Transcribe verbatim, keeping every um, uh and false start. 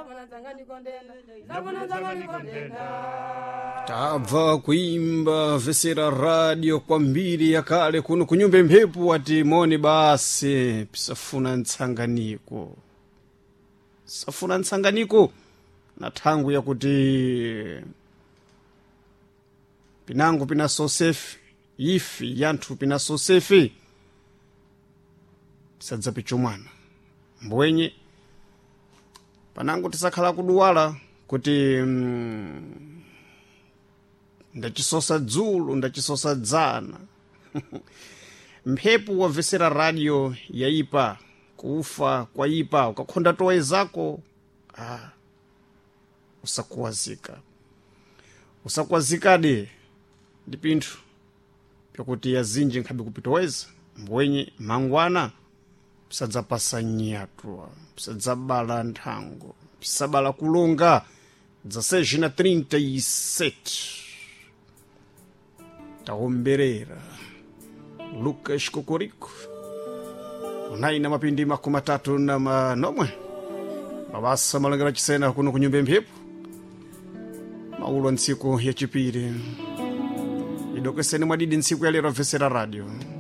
tabva kuimba Vesera Radio kwambiri yakale kuno kunyumba mphepo ati moni basi pisafuna ntsanganiko safuna ntsanganiko na thangu yakuti pinango pina sosefi ifi yanthu pina sosefi sadza pichumwana mbwenye panango tisakhala kuduwala kuti mm, ndachisosa dzulu ndachisosa dzana mphepo wa Vesera Radio yaipa kufa kwaipa ukakhonda towe zako ah usakuwazika usakuwazikade ndi pinthu pyakuti yazinji nkhabe kupitoweza mbwenye mangwana pisadzapasa nyatwa pisadzabala nthango pisabala kulonga dezesseis na trinta e sete taomberera Lucas Cocorico unayi na mapindi makumi matatu na manomwe mabasa malangala chisena kuno kunyumba mphepo maulo ntsiku yachipiri idokeseni mwadidi ntsiku ya lero Vesera Radio.